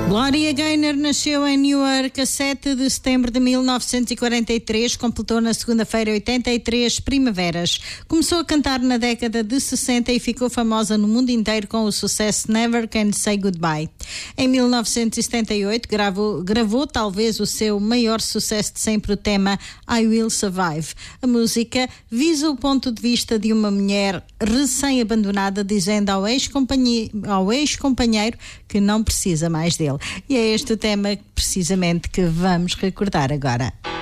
Gloria Gaynor nasceu em Newark a 7 de setembro de 1943, completou na segunda-feira 83 primaveras. Começou a cantar na década de 60 e ficou famosa no mundo inteiro com o sucesso Never Can Say Goodbye. Em 1978 gravou talvez o seu maior sucesso de sempre, o tema I Will Survive. A música visa o ponto de vista de uma mulher recém-abandonada, dizendo ao ex-companheiro que não precisa mais dele. E é este o tema precisamente que vamos recordar agora.